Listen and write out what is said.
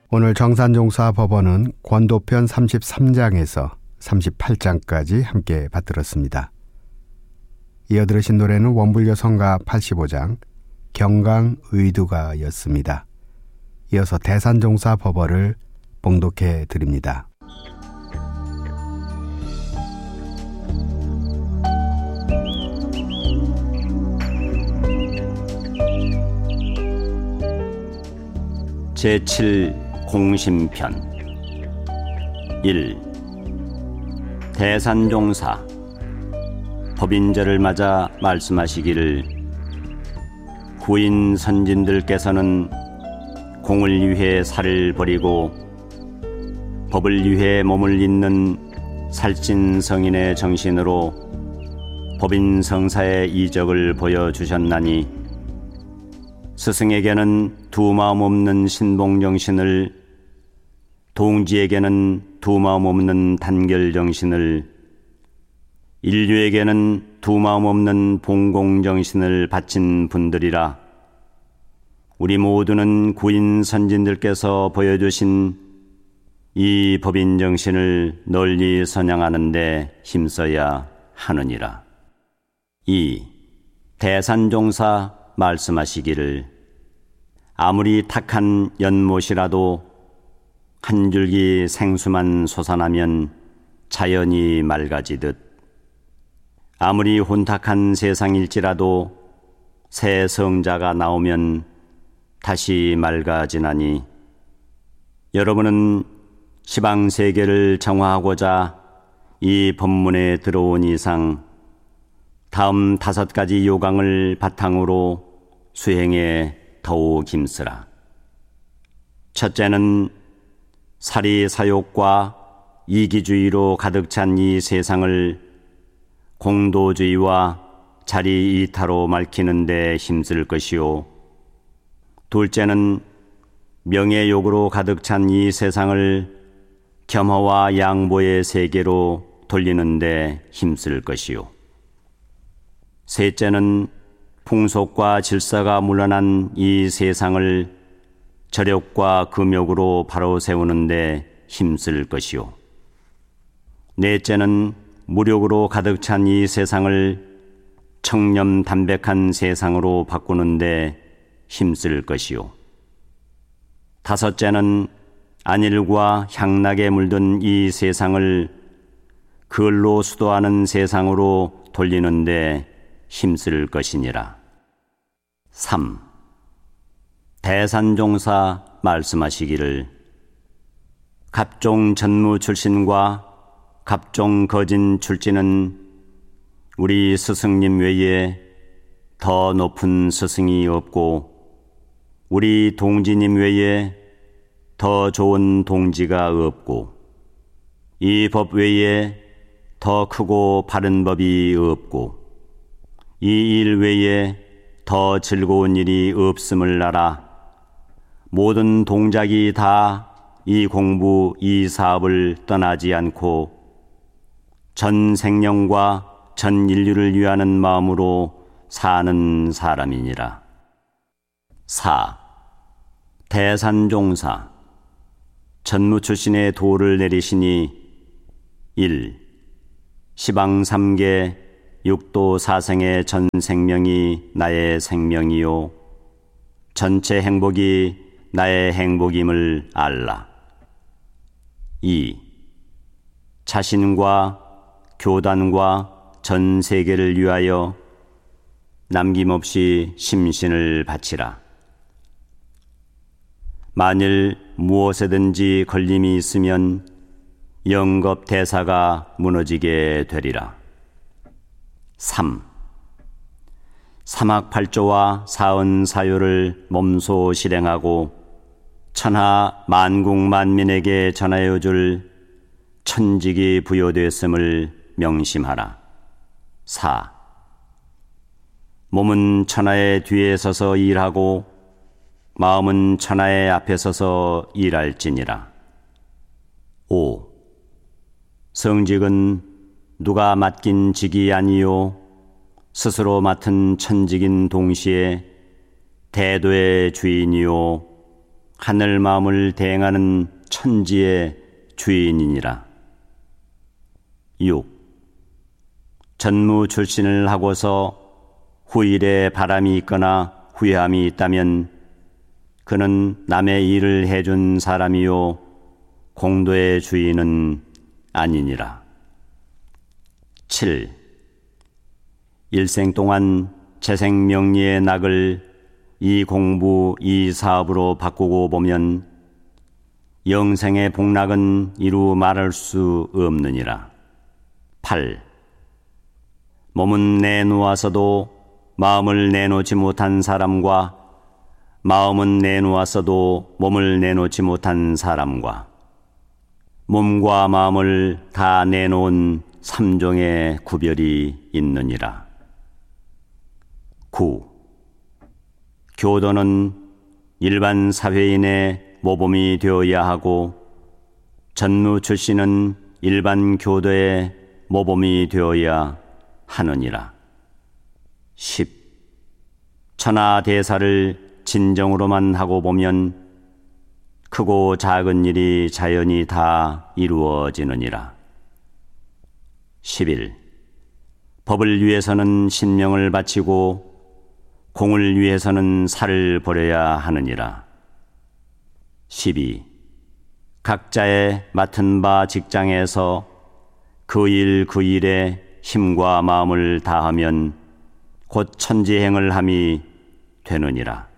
오늘 정산종사 법원은 권도편 33장에서 38장까지 함께 받들었습니다. 이어 들으신 노래는 원불교 성가 85장 경강의두가였습니다. 이어서 대산종사 법어를 봉독해 드립니다. 제7 공심편 1. 대산종사 법인절을 맞아 말씀하시기를 구인 선진들께서는 공을 위해 살을 버리고 법을 위해 몸을 잇는 살찐 성인의 정신으로 법인 성사의 이적을 보여주셨나니 스승에게는 두 마음 없는 신봉정신을, 동지에게는 두 마음 없는 단결정신을, 인류에게는 두 마음 없는 봉공정신을 바친 분들이라. 우리 모두는 구인 선진들께서 보여주신 이 법인정신을 널리 선양하는 데 힘써야 하느니라. 2. 대산종사 말씀하시기를 아무리 탁한 연못이라도 한 줄기 생수만 솟아나면 자연이 맑아지듯 아무리 혼탁한 세상일지라도 새 성자가 나오면 다시 맑아지나니 여러분은 시방세계를 정화하고자 이 법문에 들어온 이상 다음 5가지 요강을 바탕으로 수행에 더욱 힘쓰라. 첫째는 사리사욕과 이기주의로 가득 찬 이 세상을 공도주의와 자리이타로 맑히는 데 힘쓸 것이요, 둘째는 명예욕으로 가득 찬 이 세상을 겸허와 양보의 세계로 돌리는 데 힘쓸 것이요, 셋째는 풍속과 질서가 물러난 이 세상을 절욕과 금욕으로 바로 세우는 데 힘쓸 것이요, 넷째는 무력으로 가득 찬 이 세상을 청렴 담백한 세상으로 바꾸는 데 힘쓸 것이요, 다섯째는 안일과 향락에 물든 이 세상을 글로 수도하는 세상으로 돌리는 데 힘쓸 것이니라. 3. 대산종사 말씀하시기를 갑종 전무 출신과 갑종 거진 출신은 우리 스승님 외에 더 높은 스승이 없고 우리 동지님 외에 더 좋은 동지가 없고 이 법 외에 더 크고 바른 법이 없고 이 일 외에 더 즐거운 일이 없음을 알아. 모든 동작이 다 이 공부, 이 사업을 떠나지 않고 전 생명과 전 인류를 위하는 마음으로 사는 사람이니라. 4. 대산종사 전무 출신의 도를 내리시니 1. 시방 3계 육도 사생의 전 생명이 나의 생명이요 전체 행복이 나의 행복임을 알라. 2. 자신과 교단과 전 세계를 위하여 남김없이 심신을 바치라. 만일 무엇에든지 걸림이 있으면 영겁대사가 무너지게 되리라. 3. 사막팔조와 사언사요를 몸소 실행하고 천하 만국만민에게 전하여 줄 천직이 부여되었음을 명심하라. 4. 몸은 천하의 뒤에 서서 일하고 마음은 천하의 앞에 서서 일할지니라. 5. 성직은 누가 맡긴 직이 아니요 스스로 맡은 천직인 동시에 대도의 주인이요 하늘 마음을 대행하는 천지의 주인이니라. 6. 전무 출신을 하고서 후일에 바람이 있거나 후회함이 있다면 그는 남의 일을 해준 사람이요 공도의 주인은 아니니라. 7. 일생 동안 재생명리의 낙을 이 공부, 이 사업으로 바꾸고 보면 영생의 복락은 이루 말할 수 없느니라. 8. 몸은 내놓았어도 마음을 내놓지 못한 사람과 마음은 내놓았어도 몸을 내놓지 못한 사람과 몸과 마음을 다 내놓은 삼종의 구별이 있느니라. 9. 교도는 일반 사회인의 모범이 되어야 하고 전무 출신은 일반 교도의 모범이 되어야 하느니라. 10. 천하 대사를 진정으로만 하고 보면 크고 작은 일이 자연히 다 이루어지느니라. 11. 법을 위해서는 신명을 바치고 공을 위해서는 살을 버려야 하느니라. 12. 각자의 맡은 바 직장에서 그 일에 힘과 마음을 다하면 곧 천지행을 함이 되느니라.